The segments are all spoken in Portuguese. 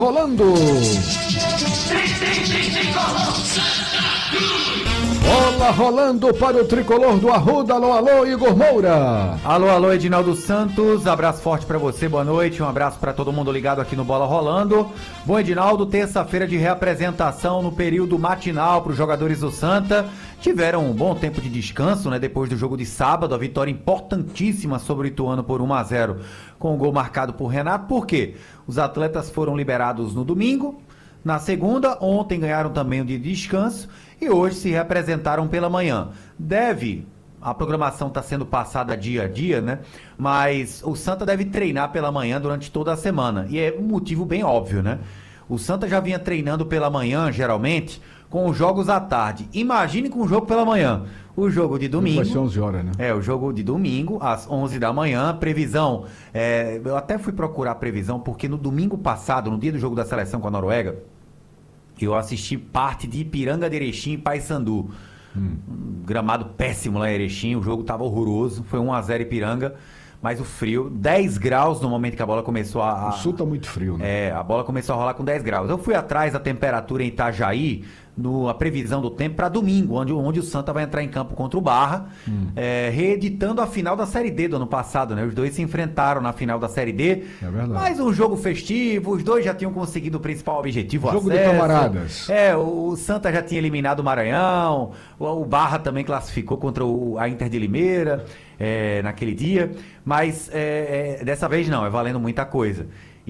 Rolando. Bola rolando para o tricolor do Arruda. Alô, alô, Igor Moura. Alô, alô, Edinaldo Santos. Abraço forte para você, boa noite. Um abraço para todo mundo ligado aqui no Bola Rolando. Bom, Edinaldo, terça-feira de reapresentação no período matinal para os jogadores do Santa. Tiveram um bom tempo de descanso, né? Depois do jogo de sábado, a vitória importantíssima sobre o Ituano por 1-0, com o gol marcado por Renato. Por quê? Os atletas foram liberados no domingo, na segunda, ontem ganharam também um dia de descanso e hoje se reapresentaram pela manhã. A programação está sendo passada dia a dia, né? Mas o Santa deve treinar pela manhã durante toda a semana. E é um motivo bem óbvio, né? O Santa já vinha treinando pela manhã, geralmente, com os jogos à tarde. Imagine com o jogo pela manhã. O jogo de domingo... Vai ser 11 horas, né? O jogo de domingo, às 11 da manhã. Previsão... eu até fui procurar a previsão, porque no domingo passado, no dia do jogo da seleção com a Noruega, eu assisti parte de Ipiranga de Erechim e Paysandu. Um gramado péssimo lá em Erechim, o jogo estava horroroso. Foi 1-0 Ipiranga. Mas o frio, 10 graus no momento que a bola começou a... O sul tá muito frio, né? A bola começou a rolar com 10 graus. Eu fui atrás da temperatura em Itajaí, a previsão do tempo para domingo, onde o Santa vai entrar em campo contra o Barra, reeditando a final da Série D do ano passado, né? Os dois se enfrentaram na final da Série D. É verdade. Mas um jogo festivo, os dois já tinham conseguido o principal objetivo, o jogo acesso. de camaradas. O Santa já tinha eliminado o Maranhão, o Barra também classificou contra a Inter de Limeira. Naquele dia, mas dessa vez não, é valendo muita coisa.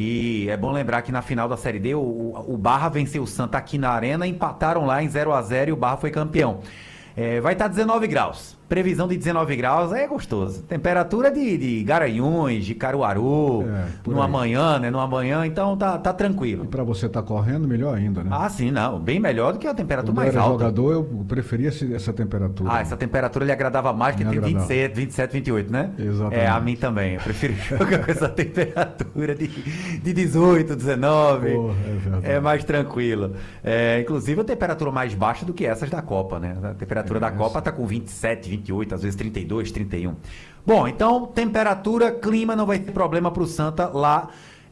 E é bom lembrar que na final da Série D, o Barra venceu o Santa aqui na Arena, empataram lá em 0-0 e o Barra foi campeão. Vai estar 19 graus. Previsão de 19 graus é gostoso. Temperatura de Garanhuns, de Caruaru, numa manhã, né? Numa manhã, então tá tranquilo. E pra você tá correndo, melhor ainda, né? Ah, sim, não. Bem melhor do que a temperatura mais alta. Quando eu era jogador, eu preferia essa temperatura. Essa temperatura lhe agradava mais que tem 27, 28, né? Exatamente. A mim também. Eu prefiro jogar com essa temperatura de 18, 19. Porra, é verdade. É mais tranquilo. Inclusive a temperatura mais baixa do que essas da Copa, né? A temperatura da Copa tá com 27, 28, às vezes 32, 31. Bom, então temperatura, clima não vai ter problema pro Santa lá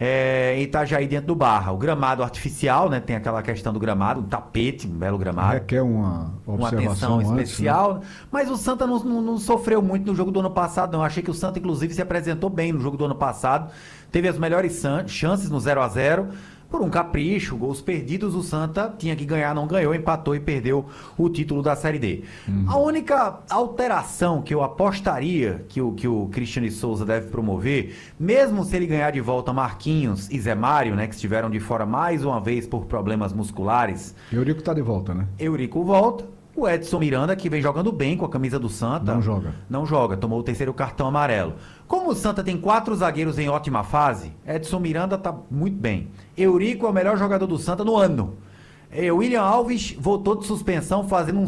em Itajaí, dentro do Barra. O gramado artificial, né? Tem aquela questão do gramado, um tapete, um belo gramado. Requer uma observação atenção especial. Antes, né? Mas o Santa não sofreu muito no jogo do ano passado, não. Eu achei que o Santa, inclusive, se apresentou bem no jogo do ano passado. Teve as melhores chances no 0-0. Por um capricho, gols perdidos, o Santa tinha que ganhar, não ganhou, empatou e perdeu o título da Série D. A única alteração que eu apostaria que o Cristiano Souza deve promover, mesmo se ele ganhar de volta Marquinhos e Zé Mário, né, que estiveram de fora mais uma vez por problemas musculares. Eurico tá de volta, né? Eurico volta. O Edson Miranda, que vem jogando bem com a camisa do Santa. Não joga, tomou o terceiro cartão amarelo. Como o Santa tem 4 zagueiros em ótima fase, Edson Miranda tá muito bem. Eurico é o melhor jogador do Santa no ano. William Alves voltou de suspensão fazendo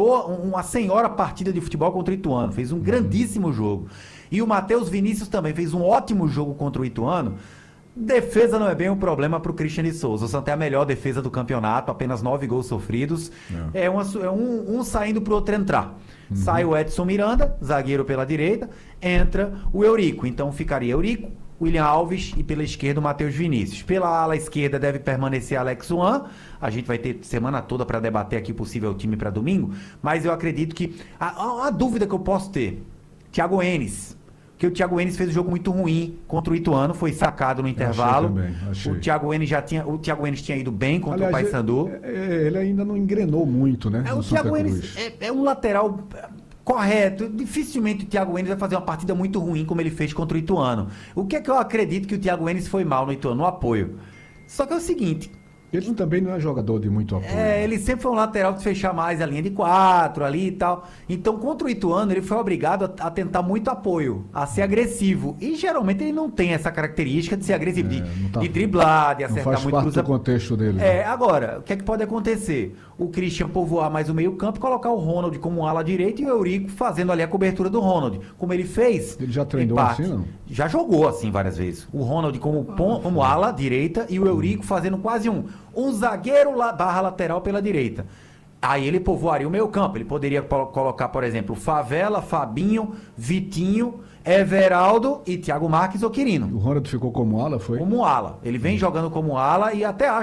uma senhora partida de futebol contra o Ituano. Fez um grandíssimo jogo. E o Matheus Vinícius também fez um ótimo jogo contra o Ituano. Defesa não é bem um problema para o Cristiano Souza. O Santa é a melhor defesa do campeonato, apenas 9 gols sofridos. Um saindo para o outro entrar. Sai o Edson Miranda, zagueiro pela direita, entra o Eurico. Então ficaria Eurico, William Alves e pela esquerda o Matheus Vinícius. Pela ala esquerda deve permanecer Alex Juan. A gente vai ter semana toda para debater aqui possível time para domingo. Mas eu acredito que... A dúvida que eu posso ter, Thiago Enes. Porque o Thiago Enes fez um jogo muito ruim contra o Ituano, foi sacado no intervalo. Achei. O Thiago Enes tinha ido bem contra o Paysandu. Ele ainda não engrenou muito, né? O Thiago Enes é um lateral correto. Dificilmente o Thiago Enes vai fazer uma partida muito ruim como ele fez contra o Ituano. O que é que eu acredito que o Thiago Enes foi mal no Ituano? No apoio. Só que é o seguinte... Ele também não é jogador de muito apoio. Ele sempre foi um lateral de fechar mais a linha de 4 ali e tal. Então, contra o Ituano, ele foi obrigado a tentar muito apoio, a ser agressivo. E geralmente ele não tem essa característica de ser agressivo, de driblar, de acertar muito. Faz parte do contexto dele. Agora, o que é que pode acontecer? O Christian povoar mais o meio campo, colocar o Ronald como ala direita e o Eurico fazendo ali a cobertura do Ronald. Como ele fez... Ele já treinou assim, não? Já jogou assim várias vezes. O Ronald como ala direita e o Eurico fazendo quase um zagueiro barra lateral pela direita. Aí ele povoaria o meio campo. Ele poderia colocar, por exemplo, Favela, Fabinho, Vitinho, Everaldo e Thiago Marques ou Quirino. O Ronald ficou como ala, foi? Como ala. Ele vem jogando como ala e até acho